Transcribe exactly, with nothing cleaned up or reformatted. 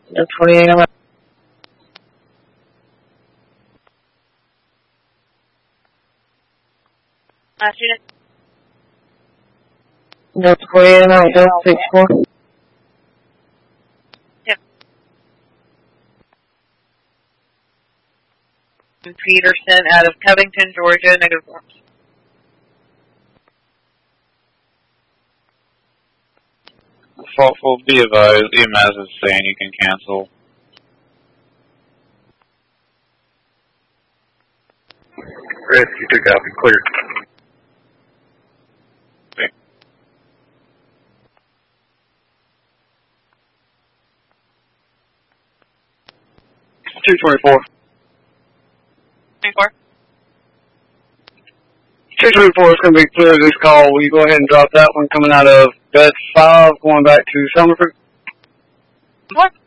No twenty-eight on Last unit. No twenty-eight on L sixty-four. Yep. Peterson out of Covington, Georgia, negative one. Thoughtful, be advised, E M S is saying you can cancel. Red, you took out and cleared. Okay. two twenty-four. twenty-four. two twenty-four is going to be clear of this call. Will you go ahead and drop that one coming out of bed five, going back to Summerford? What?